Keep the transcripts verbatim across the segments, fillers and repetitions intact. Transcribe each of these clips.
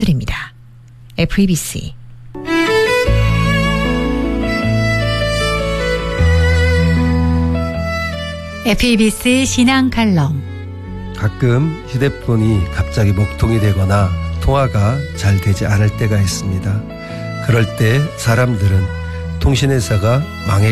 드립니다. 에프이비씨 에프이비씨 신앙 칼럼. 가끔 휴대폰이 갑자기 먹통이 되거나 통화가 잘 되지 않을 때가 있습니다. 그럴 때 사람들은 통신회사가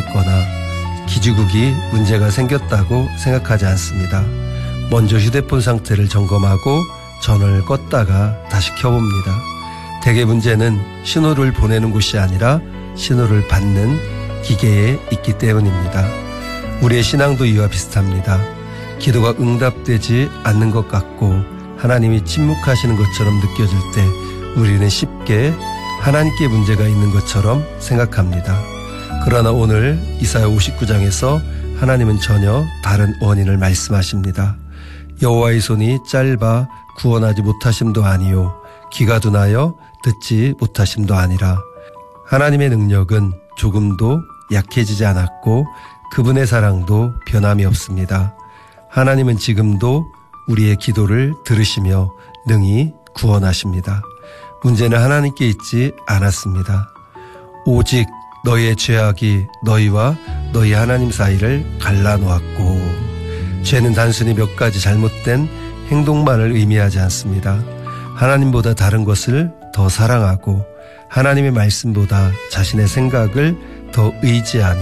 망했거나 기지국이 문제가 생겼다고 생각하지 않습니다. 먼저 휴대폰 상태를 점검하고 전원을 껐다가 다시 켜봅니다. 대개 문제는 신호를 보내는 곳이 아니라 신호를 받는 기계에 있기 때문입니다. 우리의 신앙도 이와 비슷합니다. 기도가 응답되지 않는 것 같고 하나님이 침묵하시는 것처럼 느껴질 때 우리는 쉽게 하나님께 문제가 있는 것처럼 생각합니다. 그러나 오늘 이사야 오십구 장에서 하나님은 전혀 다른 원인을 말씀하십니다. 여호와의 손이 짧아 구원하지 못하심도 아니요 귀가 둔하여 듣지 못하심도 아니라. 하나님의 능력은 조금도 약해지지 않았고 그분의 사랑도 변함이 없습니다. 하나님은 지금도 우리의 기도를 들으시며 능히 구원하십니다. 문제는 하나님께 있지 않았습니다. 오직 너희의 죄악이 너희와 너희 하나님 사이를 갈라놓았고. 죄는 단순히 몇 가지 잘못된 행동만을 의미하지 않습니다. 하나님보다 다른 것을 더 사랑하고 하나님의 말씀보다 자신의 생각을 더 의지하며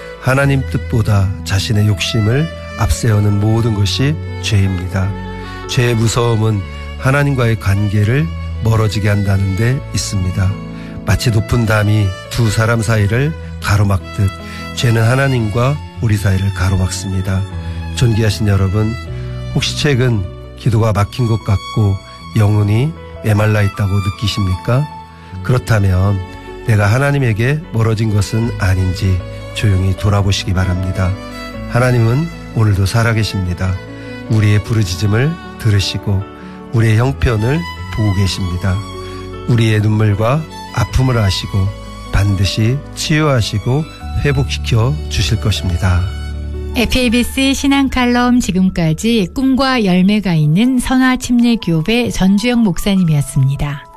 하나님 뜻보다 자신의 욕심을 앞세우는 모든 것이 죄입니다. 죄의 무서움은 하나님과의 관계를 멀어지게 한다는 데 있습니다. 마치 높은 담이 두 사람 사이를 가로막듯 죄는 하나님과 우리 사이를 가로막습니다. 존귀하신 여러분, 혹시 최근 기도가 막힌 것 같고 영혼이 메말라 있다고 느끼십니까? 그렇다면 내가 하나님에게 멀어진 것은 아닌지 조용히 돌아보시기 바랍니다. 하나님은 오늘도 살아계십니다. 우리의 부르짖음을 들으시고 우리의 형편을 보고 계십니다. 우리의 눈물과 아픔을 아시고 반드시 치유하시고 회복시켜 주실 것입니다. 에프이비씨 신앙 칼럼, 지금까지 꿈과 열매가 있는 선화침례교회 전주영 목사님이었습니다.